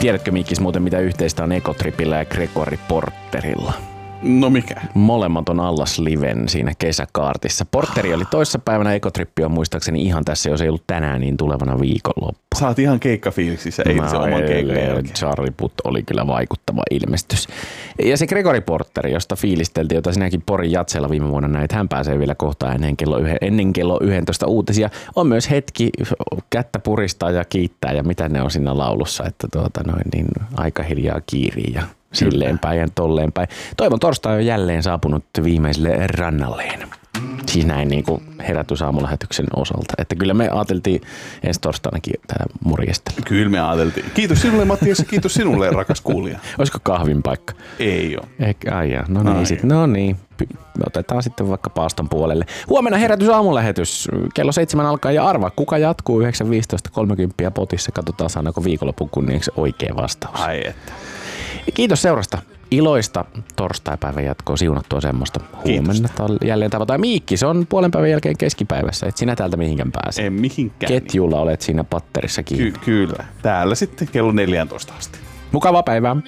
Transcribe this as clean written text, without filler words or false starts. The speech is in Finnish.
Tiedätkö Mikkis muuten mitä yhteistä on Ekotripillä ja Gregory Porterilla? No mikä? Molemmat on Allas Liven siinä kesäkaartissa. Porteri oli toissapäivänä, Ekotrippi on muistaakseni ihan tässä, jos ei ollut tänään, niin tulevana viikonloppu. Sä oot ihan keikkafiiliksissä eilisen oman keikan jälkeen. Charlie Puth oli kyllä vaikuttava ilmestys. Ja se Gregory Porteri, josta fiilisteltiin, jota sinäkin Porin Jatseella viime vuonna näit, hän pääsee vielä kohta ennen kello 11 uutisia. On myös hetki kättä puristaa ja kiittää ja mitä ne on siinä laulussa, että niin aika hiljaa kiirii ja silleen päin ja tolleen päin. Toivon torstai on jälleen saapunut viimeiselle rannalleen. Siis näin niin kuin herätysaamulähetyksen osalta. Että kyllä me ajateltiin ensi torstainakin tätä morjestella. Kyllä me ajateltiin. Kiitos sinulle Mattias ja kiitos sinulle rakas kuulija. Olisiko kahvin paikka? Ei ole. No niin. Me otetaan sitten vaikka paaston puolelle. Huomenna herätysaamulähetys. Kello 7 alkaa ja arva, kuka jatkuu 9.15.30 potissa. Katsotaan saadaanko viikonlopun kunniaksi oikea vastaus. Ai että. Kiitos seurasta. Iloista torstaipäivän jatkoa, siunattua semmoista. Huomenna jälleen tavataan. Miikki, se on puolen päivän jälkeen keskipäivässä. Et sinä täältä mihinkään pääse. En mihinkään. Ketjulla olet siinä patterissakin. Kyllä. Täällä sitten kello 14 asti. Mukavaa päivää.